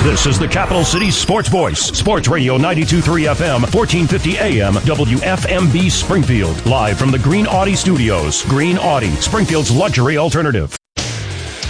This is the Capital City Sports Voice. Sports Radio 92.3 FM, 1450 AM, WFMB Springfield. Live from the Green Audi Studios. Green Audi, Springfield's luxury alternative.